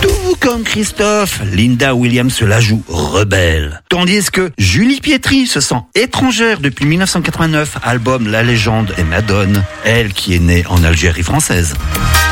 Tout comme Christophe, Linda Williams se la joue rebelle. Tandis que Julie Pietri se sent étrangère depuis 1989, album La Légende et Madone, elle qui est née en Algérie française.